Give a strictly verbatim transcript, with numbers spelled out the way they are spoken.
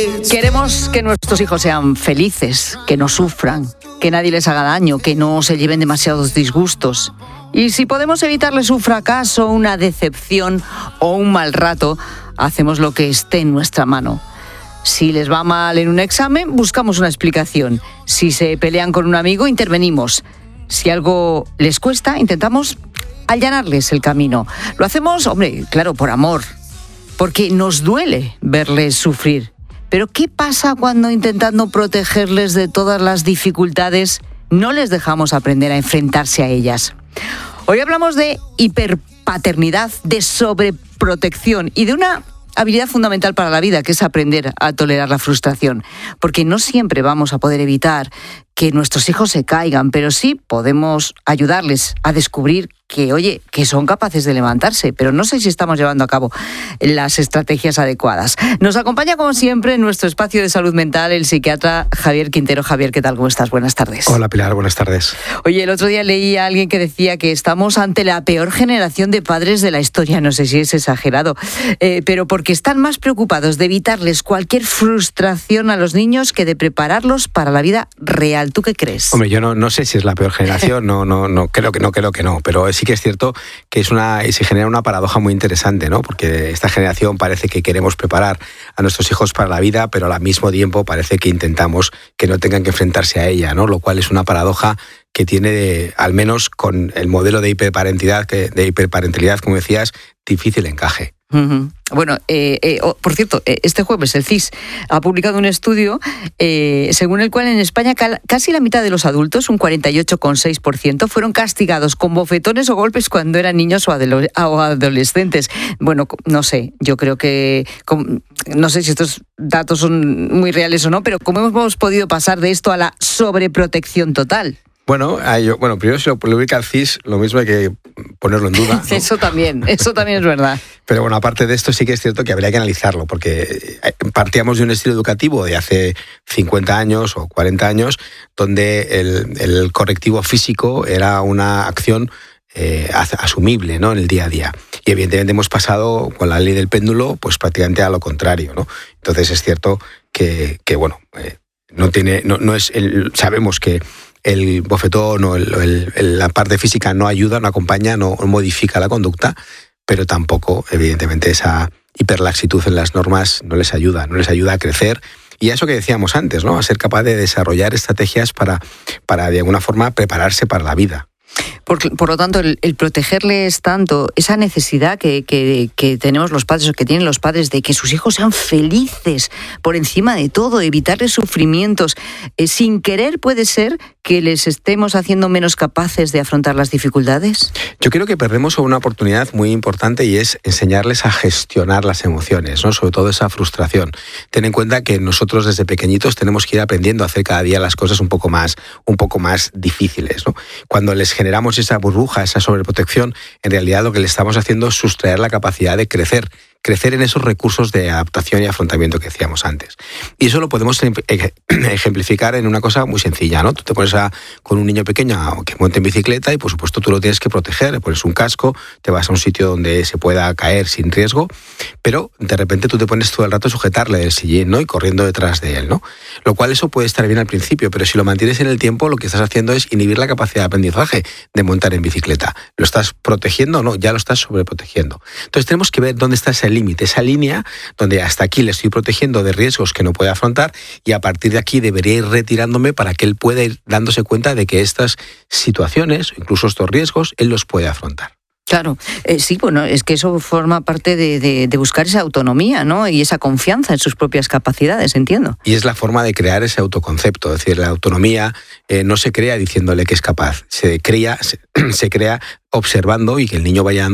Queremos que nuestros hijos sean felices, que no sufran, que nadie les haga daño, que no se lleven demasiados disgustos. Y si podemos evitarles un fracaso, una decepción o un mal rato, hacemos lo que esté en nuestra mano. Si les va mal en un examen, buscamos una explicación. Si se pelean con un amigo, intervenimos. Si algo les cuesta, intentamos allanarles el camino. Lo hacemos, hombre, claro, por amor, porque nos duele verles sufrir. Pero ¿qué pasa cuando, intentando protegerles de todas las dificultades, no les dejamos aprender a enfrentarse a ellas? Hoy hablamos de hiperpaternidad, de sobreprotección y de una habilidad fundamental para la vida, que es aprender a tolerar la frustración. Porque no siempre vamos a poder evitar que nuestros hijos se caigan, pero sí podemos ayudarles a descubrir que, oye, que son capaces de levantarse, pero no sé si estamos llevando a cabo las estrategias adecuadas. Nos acompaña, como siempre, en nuestro espacio de salud mental el psiquiatra Javier Quintero. Javier, ¿qué tal? ¿Cómo estás? Buenas tardes. Hola, Pilar, buenas tardes. Oye, el otro día leí a alguien que decía que estamos ante la peor generación de padres de la historia. No sé si es exagerado, eh, pero porque están más preocupados de evitarles cualquier frustración a los niños que de prepararlos para la vida real. ¿Tú qué crees? Hombre, yo no, no sé si es la peor generación, no, no, no creo que no, creo que no, pero sí que es cierto que es una, se genera una paradoja muy interesante, ¿no? Porque esta generación parece que queremos preparar a nuestros hijos para la vida, pero al mismo tiempo parece que intentamos que no tengan que enfrentarse a ella, ¿no? Lo cual es una paradoja que tiene, de, al menos con el modelo de hiperparentalidad, que, de hiperparentalidad, como decías, difícil encaje. Uh-huh. Bueno, eh, eh, oh, por cierto, eh, este jueves el C I S ha publicado un estudio eh, según el cual en España cal- casi la mitad de los adultos, un cuarenta y ocho coma seis por ciento, fueron castigados con bofetones o golpes cuando eran niños o, adolo- o adolescentes. Bueno, no sé, yo creo que, com- no sé si estos datos son muy reales o no, pero ¿cómo hemos podido pasar de esto a la sobreprotección total? Bueno, yo, bueno, primero si lo publica el C I S, lo mismo hay que ponerlo en duda, ¿no? Eso también, eso también es verdad. Pero bueno, aparte de esto sí que es cierto que habría que analizarlo, porque partíamos de un estilo educativo de hace cincuenta años o cuarenta años, donde el, el correctivo físico era una acción eh, asumible, ¿no?, en el día a día. Y evidentemente hemos pasado con la ley del péndulo, pues prácticamente a lo contrario, ¿no? Entonces es cierto que, que bueno, eh, no tiene, no, no es el, sabemos que el bofetón o el, el, el, la parte física no ayuda, no acompaña, no modifica la conducta, pero tampoco, evidentemente, esa hiperlaxitud en las normas no les ayuda, no les ayuda a crecer. Y a eso que decíamos antes, ¿no?, a ser capaz de desarrollar estrategias para, para de alguna forma, prepararse para la vida. Por, por lo tanto, el, el protegerles tanto, esa necesidad que, que, que tenemos los padres o que tienen los padres de que sus hijos sean felices por encima de todo, evitarles sufrimientos, eh, sin querer puede ser que les estemos haciendo menos capaces de afrontar las dificultades. Yo creo que perdemos una oportunidad muy importante y es enseñarles a gestionar las emociones, ¿no?, sobre todo esa frustración. Ten en cuenta que nosotros desde pequeñitos tenemos que ir aprendiendo a hacer cada día las cosas un poco más, un poco más difíciles, ¿no? Cuando les generamos esa burbuja, esa sobreprotección, en realidad lo que le estamos haciendo es sustraer la capacidad de crecer, crecer en esos recursos de adaptación y afrontamiento que decíamos antes. Y eso lo podemos ejemplificar en una cosa muy sencilla, ¿no? Tú te pones a, con un niño pequeño que monte en bicicleta y por supuesto tú lo tienes que proteger, le pones un casco, te vas a un sitio donde se pueda caer sin riesgo, pero de repente tú te pones todo el rato a sujetarle del sillín, ¿no?, y corriendo detrás de él, ¿no? Lo cual eso puede estar bien al principio, pero si lo mantienes en el tiempo, lo que estás haciendo es inhibir la capacidad de aprendizaje de montar en bicicleta. ¿Lo estás protegiendo o no? Ya lo estás sobreprotegiendo. Entonces tenemos que ver dónde está ese límite, esa línea donde hasta aquí le estoy protegiendo de riesgos que no puede afrontar y a partir de aquí debería ir retirándome para que él pueda ir dándose cuenta de que estas situaciones, incluso estos riesgos, él los puede afrontar. Claro, eh, sí, bueno, es que eso forma parte de, de, de buscar esa autonomía, ¿no?, y esa confianza en sus propias capacidades, entiendo. Y es la forma de crear ese autoconcepto, es decir, la autonomía eh, no se crea diciéndole que es capaz, se crea, se, se crea observando y que el niño vaya